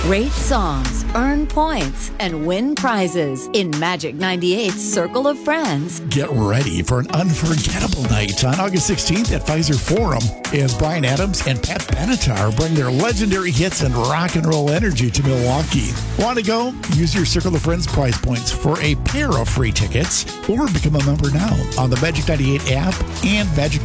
Rate songs, earn points, and win prizes in Magic 98's Circle of Friends. Get ready for an unforgettable night on August 16th at Pfizer Forum as Bryan Adams and Pat Benatar bring their legendary hits and rock and roll energy to Milwaukee. Want to go? Use your Circle of Friends prize points for a pair of free tickets or become a member now on the Magic 98 app and Magic